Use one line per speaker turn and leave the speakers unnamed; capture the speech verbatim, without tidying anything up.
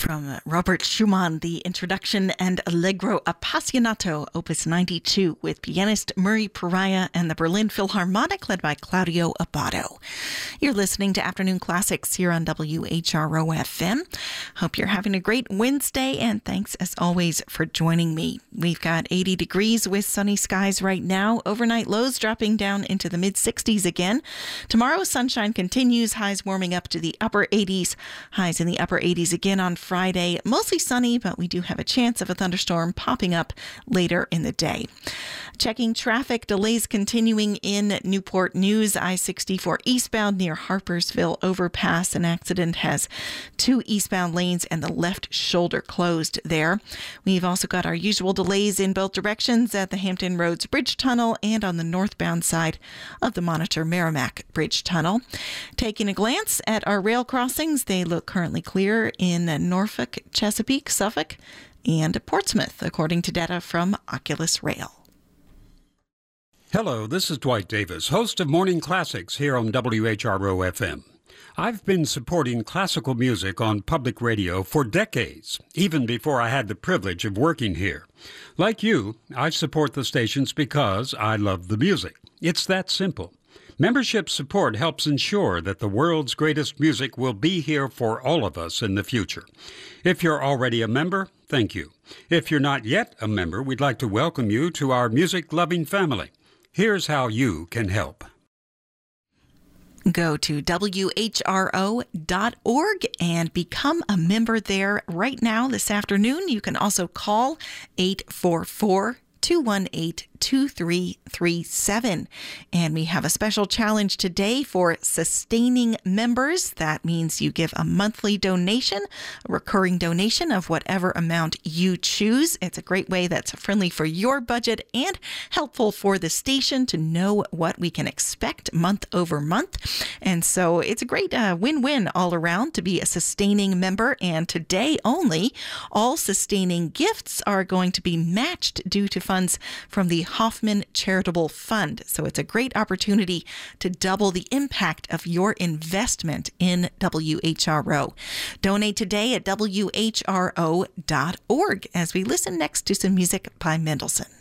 From Robert Schumann, the introduction and Allegro Appassionato, Opus ninety-two, with pianist Murray Pariah and the Berlin Philharmonic, led by Claudio Abbado. You're listening to Afternoon Classics here on W H R O F M. Hope you're having a great Wednesday, and thanks as always for joining me. We've got eighty degrees with sunny skies right now. Overnight lows dropping down into the mid sixties again. Tomorrow, sunshine continues, highs warming up to the upper eighties, highs in the upper eighties again on Friday. Mostly sunny, but we do have a chance of a thunderstorm popping up later in the day. Checking traffic, delays continuing in Newport News, I sixty-four eastbound near Harpersville overpass. An accident has two eastbound lanes and the left shoulder closed there. We've also got our usual delays in both directions at the Hampton Roads Bridge Tunnel and on the northbound side of the Monitor Merrimack Bridge Tunnel. Taking a glance at our rail crossings, they look currently clear in Norfolk, Chesapeake, Suffolk, and Portsmouth, according to data from Oculus Rail.
Hello, this is Dwight Davis, host of Morning Classics here on W H R O F M. I've been supporting classical music on public radio for decades, even before I had the privilege of working here. Like you, I support the stations because I love the music. It's that simple. Membership support helps ensure that the world's greatest music will be here for all of us in the future. If you're already a member, thank you. If you're not yet a member, we'd like to welcome you to our music-loving family. Here's how you can help.
Go to W H R O dot org and become a member there right now this afternoon. You can also call eight four four, two one eight, two three three seven. And we have a special challenge today for sustaining members. That means you give a monthly donation, a recurring donation of whatever amount you choose. It's a great way that's friendly for your budget and helpful for the station to know what we can expect month over month. And so it's a great uh, win-win all around to be a sustaining member. And today only, all sustaining gifts are going to be matched due to funds from the Hoffman Charitable Fund. So it's a great opportunity to double the impact of your investment in W H R O. Donate today at W H R O dot org as we listen next to some music by Mendelssohn.